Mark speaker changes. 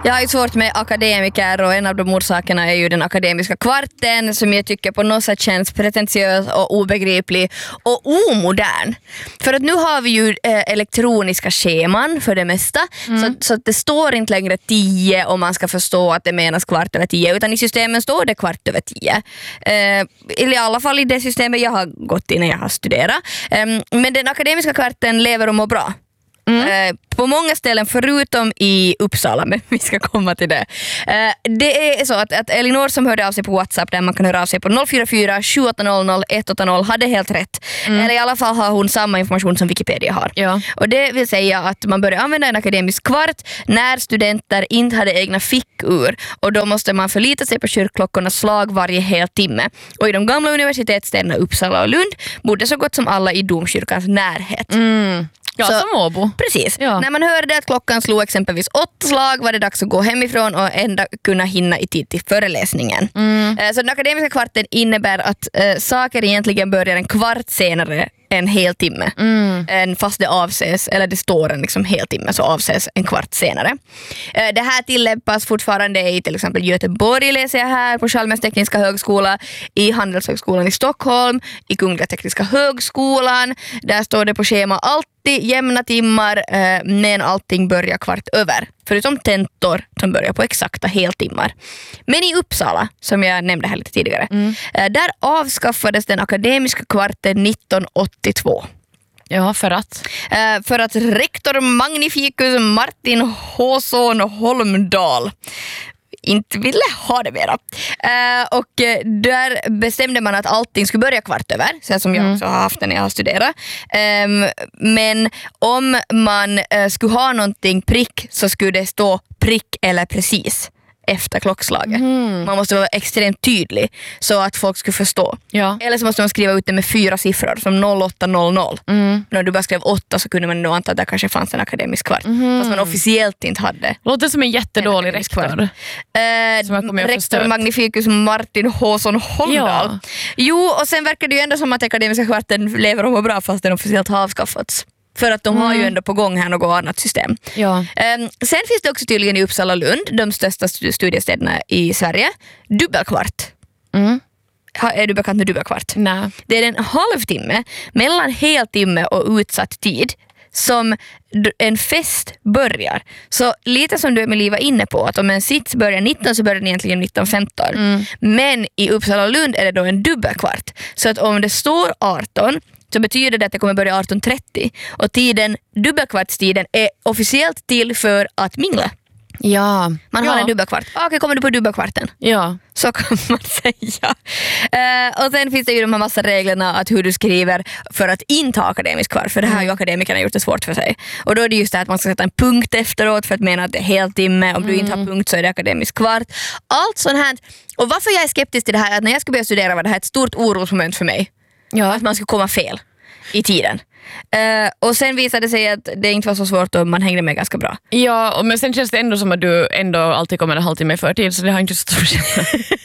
Speaker 1: Jag har ju svårt med akademiker och en av de orsakerna är ju den akademiska kvarten som jag tycker på något sätt känns pretentiös och obegriplig och omodern. För att nu har vi ju elektroniska scheman för det mesta så att det står inte längre 10 om man ska förstå att det menas 10:15 utan i systemen står det 10:15. Eller i alla fall i det systemet jag har gått i när jag har studerat. Men den akademiska kvarten lever och mår bra. På många ställen förutom i Uppsala, men vi ska komma till det. Det är så att Elinor som hörde av sig på WhatsApp där man kan höra av sig på 044 7800 180 hade helt rätt. Eller i alla fall har hon samma information som Wikipedia har. Ja. Och det vill säga att man börjar använda en akademisk kvart när studenter inte hade egna fickur och då måste man förlita sig på kyrkklockornas slag varje hel timme. Och i de gamla universitetsstäderna Uppsala och Lund bodde så gott som alla i domkyrkans närhet.
Speaker 2: Ja,
Speaker 1: så,
Speaker 2: som Åbo.
Speaker 1: Precis. Ja. När man hörde att klockan slog exempelvis 8 slag var det dags att gå hemifrån och ändå kunna hinna i tid till föreläsningen. Så den akademiska kvarten innebär att saker egentligen börjar en kvart senare en hel timme. Fast det avses, eller det står en liksom hel timme så avses en kvart senare. Det här tillämpas fortfarande i till exempel Göteborg läser jag här på Chalmers tekniska högskola, i Handelshögskolan i Stockholm, i Kungliga tekniska högskolan. Där står det på schema alltid jämna timmar men allting börjar kvart över. Förutom tentor som börjar på exakta heltimmar. Men i Uppsala, som jag nämnde här lite tidigare, där avskaffades den akademiska kvarten 1982.
Speaker 2: Ja, för att?
Speaker 1: För att rektor magnificus Martin Håsson Holmdahl inte ville ha det mera. Och där bestämde man att allting skulle börja kvart över, så som jag också har haft när jag har studerat. Men om man skulle ha någonting prick så skulle det stå prick eller precis efter klockslaget. Man måste vara extremt tydlig så att folk skulle förstå. Ja. Eller så måste man skriva ut det med 4 siffror som 0800. När du bara skrev 8 så kunde man nog anta att det kanske fanns en akademisk kvart. Fast man officiellt inte hade.
Speaker 2: Låter som en jättedålig rektor.
Speaker 1: Rektor magnificus Martin Håsson Holmdahl. Ja. Jo, och sen verkar det ju ändå som att akademiska kvarten lever och mår bra fast den officiellt har avskaffats. För att de har ju ändå på gång här något annat system. Ja. Sen finns det också tydligen i Uppsala och Lund, de största studiestäderna i Sverige, dubbelkvart. Är du bekant med dubbelkvart?
Speaker 2: Nej.
Speaker 1: Det är en halvtimme mellan heltimme och utsatt tid som en fest börjar. Så lite som du Emilie var inne på, att om en sits börjar 19 så börjar den egentligen 19:15. Men i Uppsala och Lund är det då en dubbelkvart. Så att om det står 18 så betyder det att det kommer börja 18:30. Och dubbelkvartstiden är officiellt till för att mingla.
Speaker 2: Ja.
Speaker 1: Man har en dubbelkvart. Okej, kommer du på dubbelkvarten?
Speaker 2: Ja.
Speaker 1: Så kan man säga. Och sen finns det ju de här massa reglerna att hur du skriver för att inte ha akademisk kvart. För det här har ju akademikerna gjort det svårt för sig. Och då är det just det att man ska sätta en punkt efteråt för att mena att det är heltimme. Om du inte har punkt så är det akademisk kvart. Allt sånt här. Och varför jag är skeptisk till det här är att när jag ska börja studera var det här ett stort orosmoment för mig. Ja. Att man ska komma fel i tiden. Och sen visade det sig att det inte var så svårt och man hängde med ganska bra.
Speaker 2: Ja, men sen känns det ändå som att du ändå alltid kommer en halvtimme i förtid, så det har inte så stor skillnad.